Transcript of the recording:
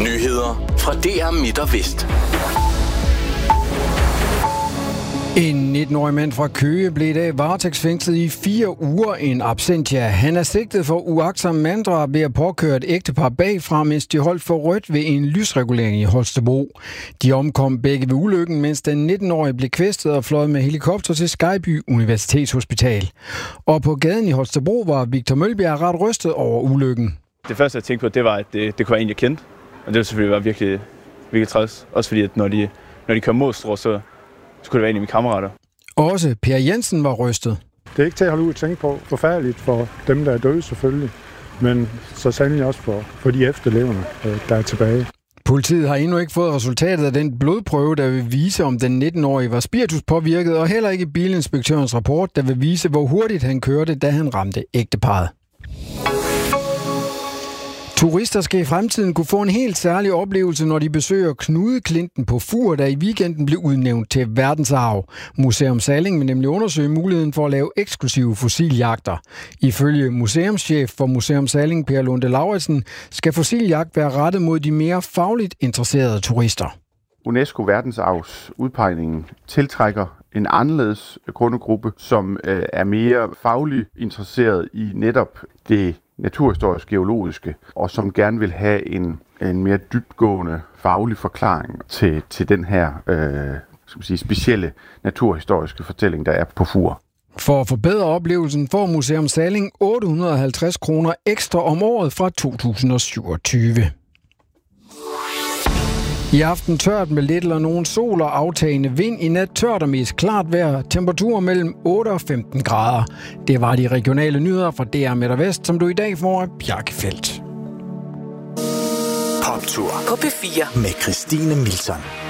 Nyheder fra DR Midt og Vest. En 19-årig mand fra Køge blev i dag varetægtsfængslet i 4 uger in absentia. Han er sigtet for uagtsom manddrab ved at påkøre et ægtepar bagfra, mens de holdt for rødt ved en lysregulering i Holstebro. De omkom begge ved ulykken, mens den 19-årige blev kvæstet og fløjet med helikopter til Skyby Universitetshospital. Og på gaden i Holstebro var Victor Mølbjerg ret rystet over ulykken. Det første, jeg tænkte på, det var, at det kunne være en, jeg kendte. Og det ville selvfølgelig være virkelig, virkelig træls. Også fordi, at når de kører mod Strå, så skulle det være en af mine kammerater. Også Per Jensen var rystet. Det er ikke til at holde ud at tænke på. Forfærdeligt for dem, der er døde selvfølgelig. Men så sandelig også for de efterlevende, der er tilbage. Politiet har endnu ikke fået resultatet af den blodprøve, der vil vise, om den 19-årige var spirituspåvirket, og heller ikke bilinspektørens rapport, der vil vise, hvor hurtigt han kørte, da han ramte ægteparret. Turister skal i fremtiden kunne få en helt særlig oplevelse, når de besøger Knudeklinten på Fur, der i weekenden blev udnævnt til verdensarv. Museum Salling vil nemlig undersøge muligheden for at lave eksklusive fossiljagter. Ifølge museumschef for Museum Salling, Per Lunde Lauritsen, skal fossiljagt være rettet mod de mere fagligt interesserede turister. UNESCO verdensarvs udpegningen tiltrækker en anderledes kundegruppe, som er mere fagligt interesseret i netop det naturhistorisk geologiske, og som gerne vil have en mere dybtgående faglig forklaring til den her specielle naturhistoriske fortælling, der er på Fur. For at forbedre oplevelsen får Museum Salling 850 kroner ekstra om året fra 2027. I aften tørt med lidt eller nogen sol og aftagende vind. I nat tørt og mest klart vejr. Temperaturer mellem 8 og 15 grader. Det var de regionale nyheder fra DR Midt og Vest, som du i dag får af Bjarkefeldt. Poptur på P4 med Christine Milson.